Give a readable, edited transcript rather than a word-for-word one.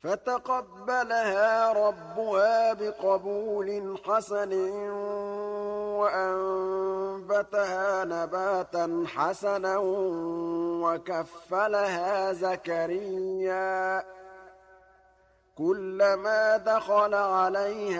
فَتَقَبَّلَهَا رَبُّهَا بِقَبُولٍ حَسَنٍ وَأَنبَتَهَا نَبَاتًا حَسَنًا وَكَفَّلَهَا زَكَرِيَّا ۖ كُلَّمَا دَخَلَ عَلَيْهَا